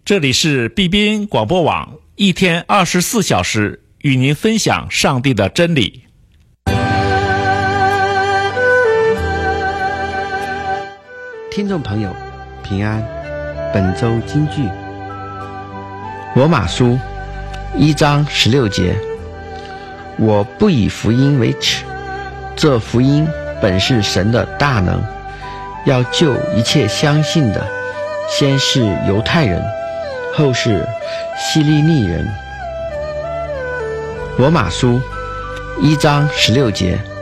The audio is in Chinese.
这里是必宾广播网，一天24小时与您分享上帝的真理。 听众朋友平安，本周金句，罗马书1章16节，我不以福音为耻，这福音本是神的大能，要救一切相信的，先是犹太人，后是希利尼人。罗马书1章16节。